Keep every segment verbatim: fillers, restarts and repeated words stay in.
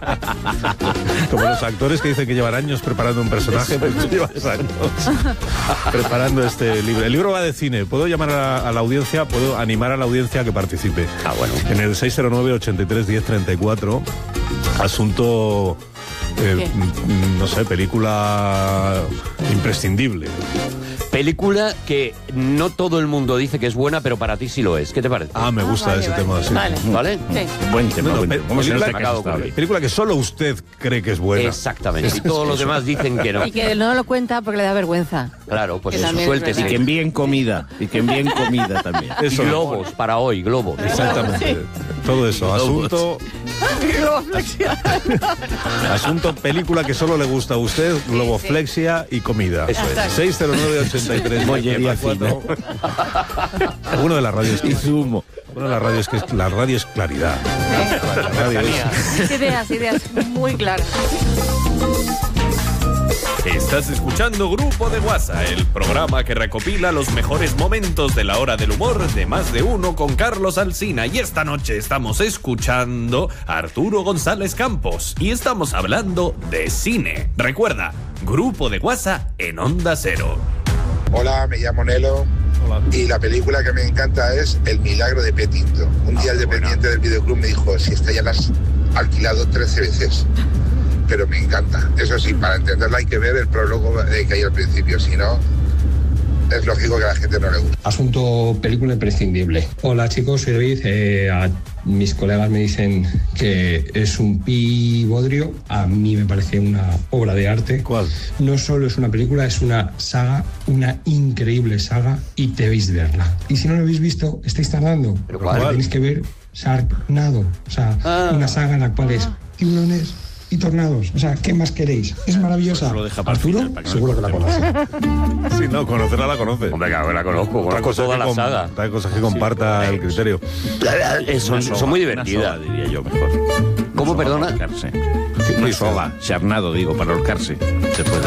Como los actores que dicen que llevan años preparando un personaje, pues tú llevas años preparando este libro. El libro va de cine. Puedo llamar a, a la audiencia, puedo animar a la audiencia a que participe. Ah, bueno. En el seis cero nueve, ochenta y tres, diez, treinta y cuatro, asunto... Eh, no sé, película imprescindible. Película que no todo el mundo dice que es buena, pero para ti sí lo es. ¿Qué te parece? Ah, me gusta Ah, vale, ese vale. tema. Sí. Vale. ¿Vale? Sí. Buen tema, No, no, buen pe- tema. ¿Cómo se película, nota que has estado ahí? película que solo usted cree que es buena. Exactamente. Y todos los demás dicen que no. Y que no lo cuenta porque le da vergüenza. Claro, pues Que eso, también es suéltese. Y que envíen comida. Y que envíen comida también. Y Eso. globos, para hoy, globos. Exactamente. Todo eso. Asunto, asunto película que solo le gusta a usted, globoflexia y comida. Eso es. seis cero nueve, ochenta y tres, Bollería cuatro. Uno de las radios Y zumo. Uno de las radios que es, la radio es claridad. La radio es- Ideas, ideas muy claras. Estás escuchando Grupo de WhatsApp, el programa que recopila los mejores momentos de la hora del humor de Más de Uno con Carlos Alsina. Y esta noche estamos escuchando a Arturo González Campos y estamos hablando de cine. Recuerda, Grupo de WhatsApp en Onda Cero. Hola, me llamo Nelo. Hola. Y la película que me encanta es El Milagro de Petinto. Un día el dependiente del videoclub me dijo, si esta ya la has alquilado trece veces. Pero me encanta. Eso sí, para entenderla hay que ver el prólogo que hay al principio, si no, es lógico que a la gente no le guste. Asunto película imprescindible. Hola chicos, soy David. Eh, a mis colegas me dicen que es un pi bodrio. A mí me parece una obra de arte. ¿Cuál? No solo es una película, es una saga, una increíble saga y debéis verla. Y si no lo habéis visto, estáis tardando. ¿Pero cuál? Porque tenéis que ver Sharknado. O sea, Ah. una saga en la cual es tiburones y tornados. O sea, ¿qué más queréis? Es maravillosa. Eso lo deja para el Arturo, final, para que no seguro que la conoce. Sí, no, conocerla la conoce. Hombre, claro que la conozco, Otra conozco cosa toda que la com- saga. otra cosa que comparta el criterio. Eh, Son, Una soga, son muy una divertidas. soga, diría yo mejor. ¿Cómo, Una soga perdona? para ahorcarse. Una soga, charnado, digo, para ahorcarse. Después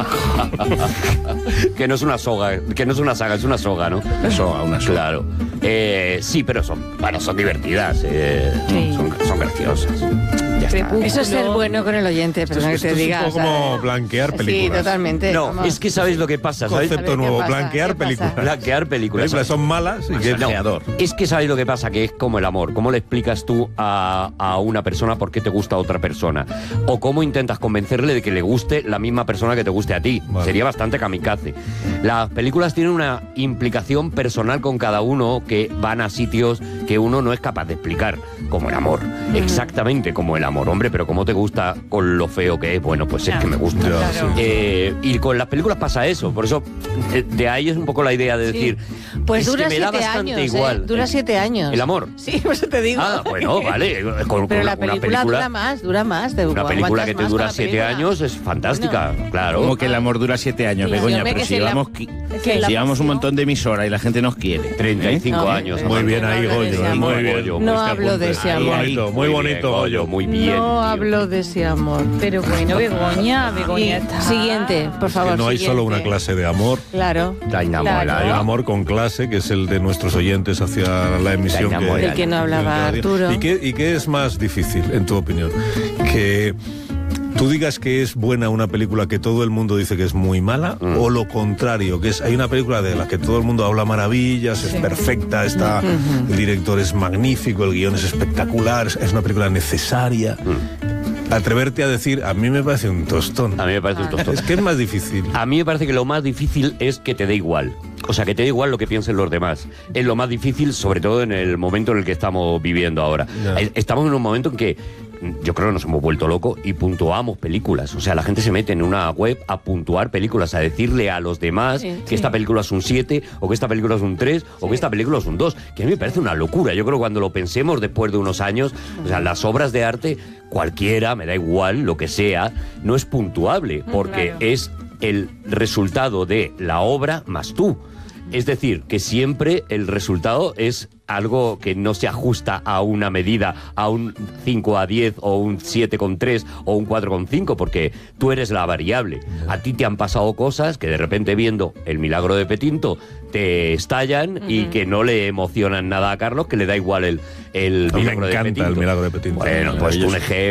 de Que no es una soga, que no es una saga, es una soga, ¿no? Una soga, una soga. Claro. Eh, sí, pero son, bueno, son divertidas, eh, Sí. son, son graciosas. Ya está. Eso es ser bueno con el oyente, Esto perdona es, que esto te es diga. un poco como blanquear Sí, películas. totalmente. No, Vamos. es que sabéis lo que pasa, ¿sabéis? Concepto A ver, ¿qué nuevo, pasa? blanquear ¿Qué pasa? películas. Blanquear películas. Películas son malas y que No, Masajeador. es que sabéis lo que pasa, que es como el amor. ¿Cómo le explicas tú a, a una persona por qué te gusta a otra persona? O cómo intentas convencerle de que le guste la misma persona que te guste a ti. Vale. Sería bastante kamikaze. Las películas tienen una implicación personal con cada uno que van a sitios que uno no es capaz de explicar. Como el amor. Exactamente como el amor. Hombre, pero ¿cómo te gusta con lo feo que es? Bueno, pues es que me gusta. Ya, Claro. sí. Eh, y con las películas pasa eso. Por eso, eh, de ahí es un poco la idea de Sí. decir... Pues es dura que me da siete bastante años. igual. ¿eh? Dura siete años. ¿El amor? Sí, por eso te digo. Ah, bueno, vale. Con, Pero con la una película, película dura más, dura más. de- Una película aguantas que te más dura con la siete película. años es fantástica, claro. Como que el amor dura siete años, Sí, Begoña, hombre, pero que si si la- llevamos, qui- que la si llevamos un pasión- montón de emisoras y la gente nos quiere. treinta y cinco No, años. pero- Muy bien no ahí, hablo de ese Goyo. amor. Muy bien. Goyo, No este hablo de apunte. ese Ahí, amor. ahí. Bonito, muy bien, bonito. Goyo, muy bien. No tío. hablo de ese amor. Pero bueno, Begoña, Begoña Y- está... Siguiente, por favor. Que no hay siguiente. solo una clase de amor. Claro. Está enamorada. Claro. Hay un amor con clase, que es el de nuestros oyentes hacia la emisión. Está enamorada. Del que no hablaba Arturo. ¿Y qué, ¿Y qué es más difícil, en tu opinión? Que tú digas que es buena una película que todo el mundo dice que es muy mala, Mm. o lo contrario, que es hay una película de la que todo el mundo habla maravillas, es perfecta, está, el director es magnífico, el guión es espectacular, es, es una película necesaria. Atreverte a decir, a mí me parece un tostón. A mí me parece un tostón. Es que es más difícil. A mí me parece que lo más difícil es que te dé igual. O sea, que te dé igual lo que piensen los demás. Es lo más difícil, sobre todo en el momento en el que estamos viviendo ahora. Ya. Es- Estamos en un momento en que yo creo que nos hemos vuelto locos y puntuamos películas. O sea, la gente se mete en una web a puntuar películas, a decirle a los demás Sí, que sí. esta película es un siete, o que esta película es un tres, o que esta película es un dos. Que a mí me parece una locura. Yo creo que cuando lo pensemos después de unos años, o sea, las obras de arte, cualquiera, me da igual, lo que sea, no es puntuable, porque claro. es el resultado de la obra más tú. Es decir, que siempre el resultado es algo que no se ajusta a una medida, a un cinco a diez o un siete con tres o un cuatro con cinco, porque tú eres la variable. A ti te han pasado cosas que de repente viendo El Milagro de Petinto te estallan y que no le emocionan nada a Carlos, que le da igual el, el A mí me Milagro de encanta Petinto. El Milagro de Petinto. Bueno, pues un ejemplo.